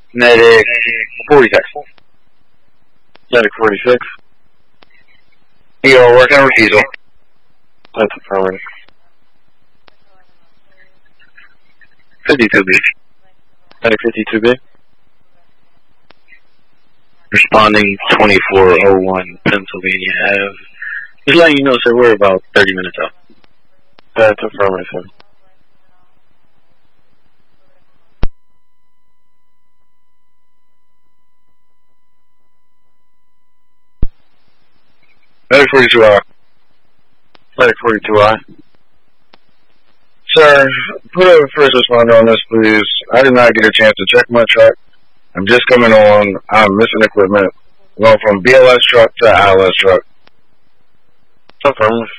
Medic 46. Medic 46. You're working on Diesel. That's affirmative. 52B. Medic 52B. Responding 2401 Pennsylvania Ave. Just letting you know, sir, we're about 30 minutes out. That's affirmative, sir. Medic 42I. Medic 42I. Sir, put a first responder on this, please. I did not get a chance to check my truck. I'm just coming on. I'm missing equipment. Going from BLS truck to ILS truck. Affirmative.